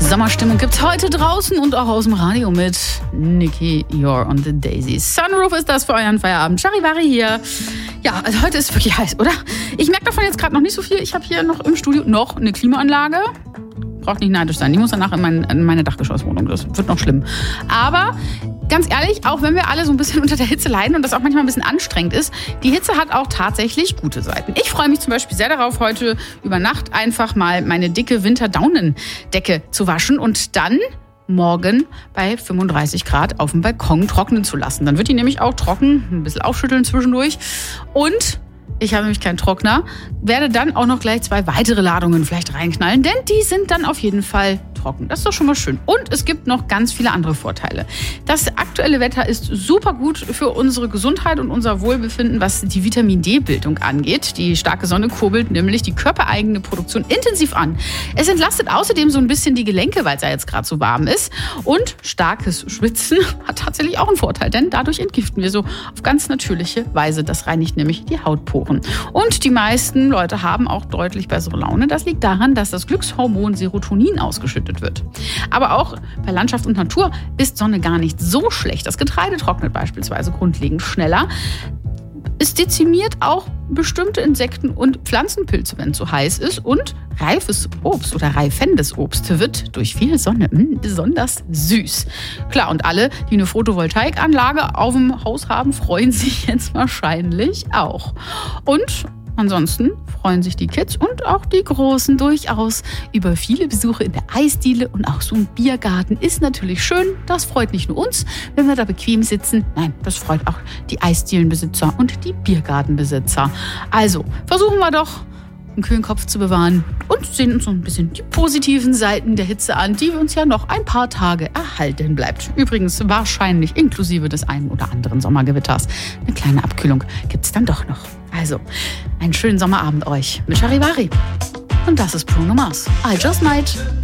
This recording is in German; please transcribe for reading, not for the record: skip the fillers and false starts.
Sommerstimmung gibt's heute draußen und auch aus dem Radio mit Nikki, You're on the Daisy. Sunroof ist das für euren Feierabend. Charivari hier. Ja, also heute ist wirklich heiß, oder? Ich merke davon jetzt gerade noch nicht so viel. Ich habe hier noch im Studio noch eine Klimaanlage. Braucht nicht neidisch sein. Die muss danach in meine Dachgeschosswohnung. Das wird noch schlimm. Aber ganz ehrlich, auch wenn wir alle so ein bisschen unter der Hitze leiden und das auch manchmal ein bisschen anstrengend ist, die Hitze hat auch tatsächlich gute Seiten. Ich freue mich zum Beispiel sehr darauf, heute über Nacht einfach mal meine dicke Winterdaunendecke zu waschen und dann morgen bei 35 Grad auf dem Balkon trocknen zu lassen. Dann wird die nämlich auch trocken, ein bisschen aufschütteln zwischendurch. Und ich habe nämlich keinen Trockner, werde dann auch noch gleich 2 weitere Ladungen vielleicht reinknallen, denn die sind dann auf jeden Fall trocken. Das ist doch schon mal schön. Und es gibt noch ganz viele andere Vorteile. Das aktuelle Wetter ist super gut für unsere Gesundheit und unser Wohlbefinden, was die Vitamin-D-Bildung angeht. Die starke Sonne kurbelt nämlich die körpereigene Produktion intensiv an. Es entlastet außerdem so ein bisschen die Gelenke, weil es ja jetzt gerade so warm ist. Und starkes Schwitzen hat tatsächlich auch einen Vorteil, denn dadurch entgiften wir so auf ganz natürliche Weise. Das reinigt nämlich die Hautporen. Und die meisten Leute haben auch deutlich bessere Laune. Das liegt daran, dass das Glückshormon Serotonin ausgeschüttet wird. Aber auch bei Landschaft und Natur ist Sonne gar nicht so schlecht. Das Getreide trocknet beispielsweise grundlegend schneller. Es dezimiert auch bestimmte Insekten- und Pflanzenpilze, wenn es so heiß ist. Und reifes Obst oder reifendes Obst wird durch viel Sonne besonders süß. Klar, und alle, die eine Photovoltaikanlage auf dem Haus haben, freuen sich jetzt wahrscheinlich auch. Und ansonsten freuen sich die Kids und auch die Großen durchaus über viele Besuche in der Eisdiele und auch so ein Biergarten ist natürlich schön. Das freut nicht nur uns, wenn wir da bequem sitzen. Nein, das freut auch die Eisdielenbesitzer und die Biergartenbesitzer. Also versuchen wir doch, einen kühlen Kopf zu bewahren und sehen uns so ein bisschen die positiven Seiten der Hitze an, die uns ja noch ein paar Tage erhalten bleibt. Übrigens wahrscheinlich inklusive des einen oder anderen Sommergewitters. Eine kleine Abkühlung gibt's dann doch noch. Also, einen schönen Sommerabend euch mit Charivari. Und das ist Bruno Mars. I Just Might.